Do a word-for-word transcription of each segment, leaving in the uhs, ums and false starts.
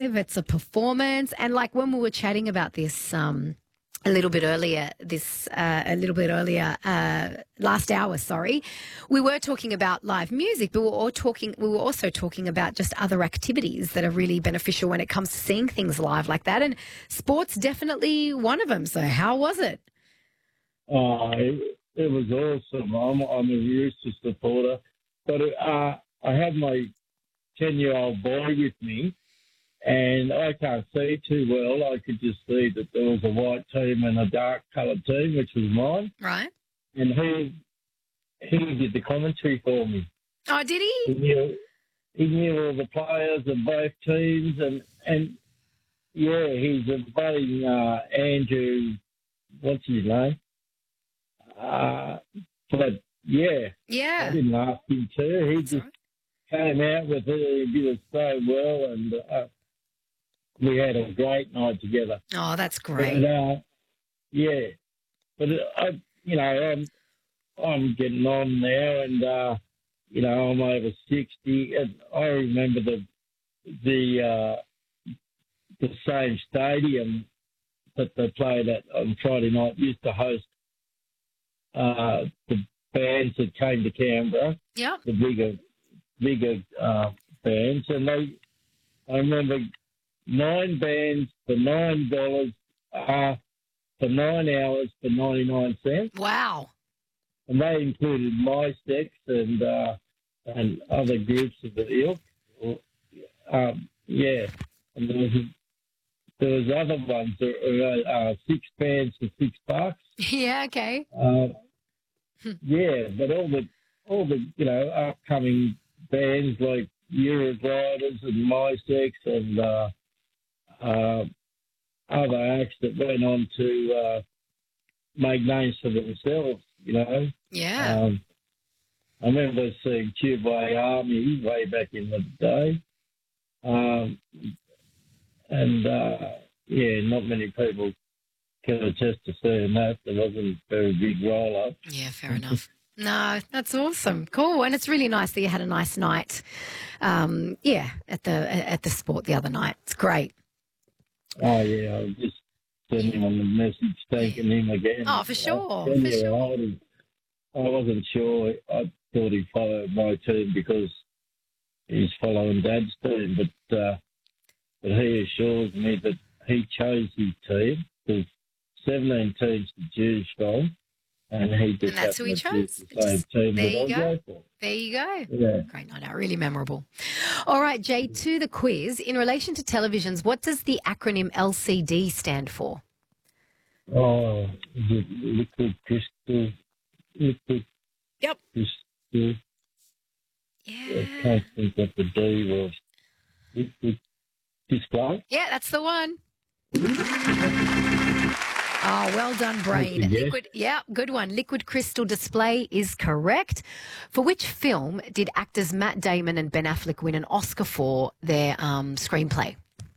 live. It's a performance. And like when we were chatting about this um, a little bit earlier, this uh, a little bit earlier uh, last hour, sorry, we were talking about live music, but we were all talking. We were also talking about just other activities that are really beneficial when it comes to seeing things live like that. And sports definitely one of them. So how was it? Uh, it, it was awesome. I'm, I'm a Rooster supporter, but uh, I had my ten-year-old boy with me, and I can't see too well. I could just see that there was a white team and a dark-coloured team, which was mine. Right. And he he did the commentary for me. Oh, did he? He knew, he knew all the players of both teams, and, and yeah, he's a budding uh, Andrew, what's his name? Uh, but, yeah, Yeah. I didn't ask him to. He That's just right. came out with it. He did it so well, and uh, we had a great night together. Oh, that's great. But, uh, yeah, but I, you know, I'm I'm getting on now, and uh, you know, I'm over sixty. And I remember the the uh, the same stadium that they played at on Friday night used to host uh, the bands that came to Canberra. Yeah. The bigger bigger uh, bands, and they I remember nine bands for nine dollars uh, for nine hours for ninety nine cents, Wow. and they included my sex and uh, and other groups of the ilk. Um, yeah, and there was there was other ones that were uh, six bands for six bucks. Yeah. Okay. Uh, yeah, but all the all the you know upcoming bands like Eurogliders and MySex and uh, uh, other acts that went on to uh, make names for themselves, you know. Yeah. Um, I remember seeing Tubeway Army way back in the day. Um, and, uh, yeah, not many people can attest to seeing that. There wasn't a very big roll-up. Yeah, fair enough. No, that's awesome. Cool. And it's really nice that you had a nice night, um, yeah, at the at the sport the other night. It's great. Oh, yeah, I was just sending him a message thanking him again. Oh, for sure, for I, sure. I wasn't sure. I thought he followed my team because he's following Dad's team, but, uh, but he assures me that he chose his team. There's seventeen teams to choose from. And he just And that's who he happened to chose. choose the same Just- team there that you I go. go for. There you go. Yeah. Great night out. Really memorable. All right, Jay, to the quiz. In relation to televisions, what does the acronym L C D stand for? Oh, is it liquid crystal? Liquid Yep. crystal? I Yeah. can't think what the D was. Liquid display? Yeah, that's the one. Oh, well done, brain. Thank you, Liquid, yeah, good one. Liquid crystal display is correct. For which film did actors Matt Damon and Ben Affleck win an Oscar for their um, screenplay?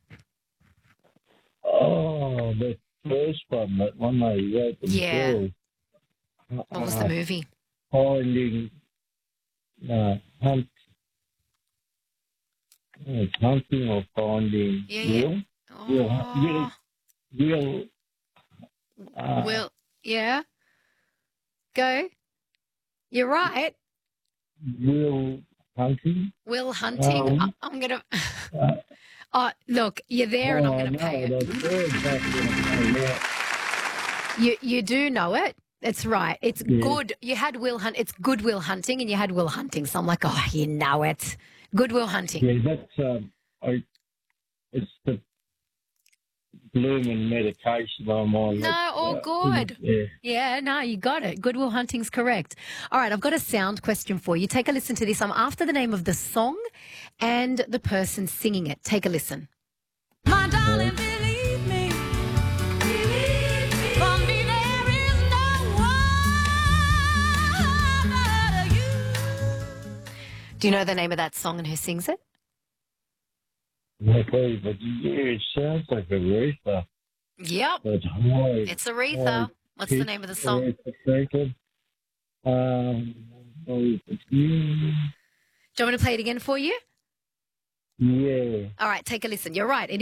Oh, the first one, that one they wrote Yeah. themselves. What was Uh, the movie? Finding, no, hunt, oh, it's hunting or finding Yeah, yeah. Will. Will, Oh, Will, Will, uh, Will, yeah. Go. You're right. Will Hunting. Will Hunting. Um, I- I'm going to. Uh, Oh, look, you're there and I'm going to pay no, it. that's very exactly what I meant. You you do know it. It's right. It's Yeah. good. You had Will Hunt. It's Good Will Hunting, and you had Will Hunting. So I'm like, oh, you know it. Good Will Hunting. Yeah, that's um, I. It's the blooming medication I'm on. No, That's, all uh, good. Yeah. Yeah, no, you got it. Good Will Hunting's correct. All right, I've got a sound question for you. Take a listen to this. I'm after the name of the song and the person singing it. Take a listen. My darling, believe me. For me, there is no one but you. Do you know the name of that song and who sings it? Okay, but yeah, it sounds like Aretha. Yep, But high. it's Aretha. What's the name of the song? Aretha Franklin. Um, oh, it's you. Do you want me to play it again for you? Yeah. All right, take a listen. You're right. It